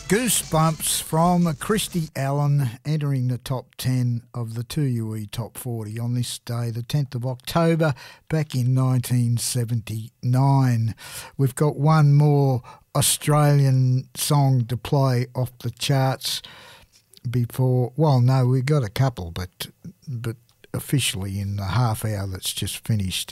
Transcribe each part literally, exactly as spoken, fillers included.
Goosebumps from Christy Allen entering the top ten of the two U E Top forty on this day, the tenth of October, back in nineteen seventy-nine. We've got one more Australian song to play off the charts before, well, no, we've got a couple, but but officially in the half hour that's just finished.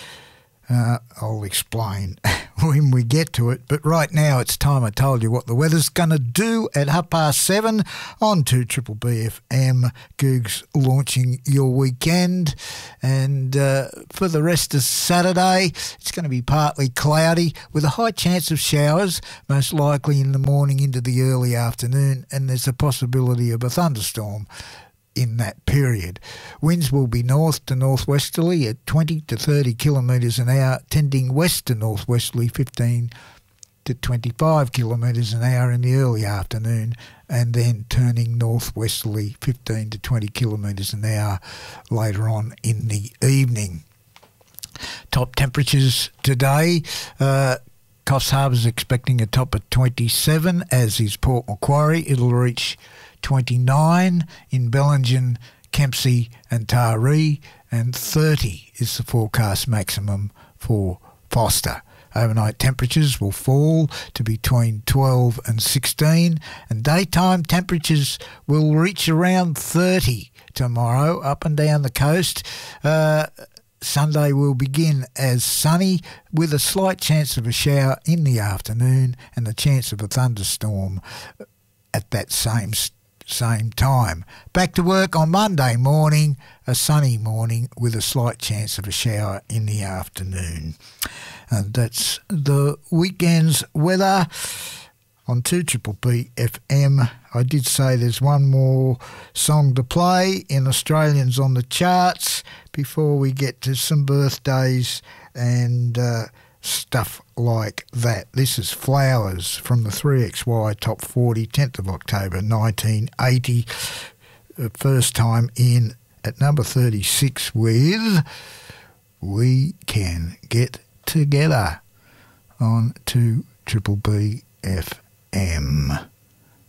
Uh, I'll explain when we get to it, but right now it's time I told you what the weather's going to do at half past seven on two Triple B F M. Googs launching your weekend, and uh, for the rest of Saturday it's going to be partly cloudy with a high chance of showers, most likely in the morning into the early afternoon, and there's a possibility of a thunderstorm in that period. Winds will be north to northwesterly at twenty to thirty kilometres an hour, tending west to northwesterly fifteen to twenty-five kilometres an hour in the early afternoon, and then turning northwesterly fifteen to twenty kilometres an hour later on in the evening. Top temperatures today. Uh, Coffs Harbour's expecting a top of twenty-seven, as is Port Macquarie. It'll reach twenty-nine in Bellingen, Kempsey and Taree, and thirty is the forecast maximum for Foster. Overnight temperatures will fall to between twelve and sixteen, and daytime temperatures will reach around thirty tomorrow up and down the coast. Uh, Sunday will begin as sunny with a slight chance of a shower in the afternoon and the chance of a thunderstorm at that same same time. Back to work on Monday morning, a sunny morning with a slight chance of a shower in the afternoon. And that's the weekend's weather on two Triple B F M. I did say there's one more song to play in Australians on the charts before we get to some birthdays and uh, stuff like that. This is Flowers from the three X Y Top forty, tenth of October nineteen eighty. First time in at number thirty-six with We Can Get Together on two Triple B F M.